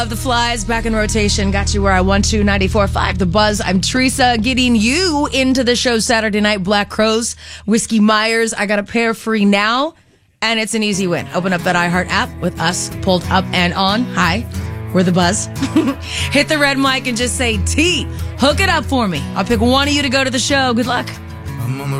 Of the Flies back in rotation. Got you where I want to. 94.5 The Buzz. I'm Teresa, getting you into the show Saturday night. Black Crows, Whiskey Myers. I got a pair free now, and it's an easy win. Open up that iHeart app with us pulled up and on. Hi, we're The Buzz. Hit the red mic and just say, T, hook it up for me. I'll pick one of you to go to the show. Good luck. I'm on the